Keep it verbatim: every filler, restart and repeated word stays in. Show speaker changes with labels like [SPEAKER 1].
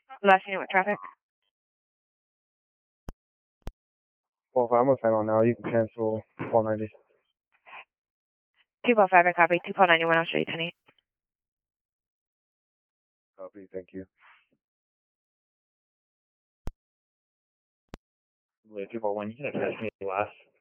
[SPEAKER 1] Last unit with traffic.
[SPEAKER 2] Well, if I'm with Final now, you can cancel four ninety.
[SPEAKER 1] two four five, I copy. two four ninety-one, I'll show you ten eight.
[SPEAKER 2] Copy, thank you.
[SPEAKER 3] Wait, two four one, you can attach me last.